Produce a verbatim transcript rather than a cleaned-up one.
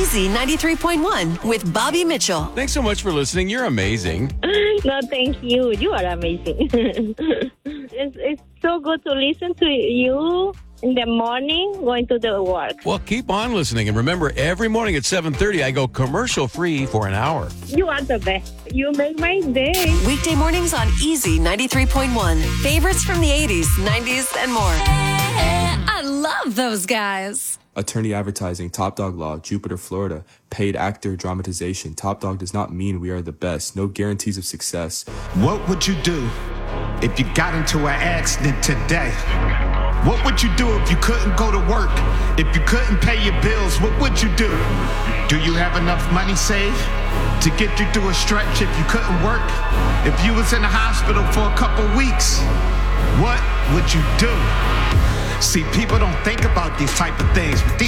Easy ninety-three point one with Bobby Mitchell. Thanks so much for listening. You're amazing. No, thank you. You are amazing. it's, it's so good to listen to you in the morning going to the work. Well, keep on listening. And remember, every morning at seven thirty, I go commercial-free for an hour. You are the best. You make my day. Weekday mornings on Easy ninety-three point one. Favorites from the eighties, nineties, and more. I love those guys. Attorney Advertising, Top Dog Law, Jupiter, Florida. Paid actor, dramatization. Top Dog does not mean we are the best. No guarantees of success. What would you do if you got into an accident today? What would you do if you couldn't go to work? If you couldn't pay your bills, what would you do? Do you have enough money saved to get you through a stretch if you couldn't work? If you was in the hospital for a couple weeks, what would you do? See, people don't think about these type of things, but these